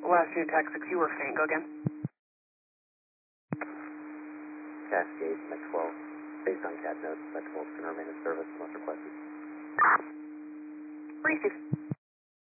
Last June Tech 6, you were faint. Go again. Cascade, Met 12. Based on CAT notes, Met 12 can remain in service unless requested. Receive.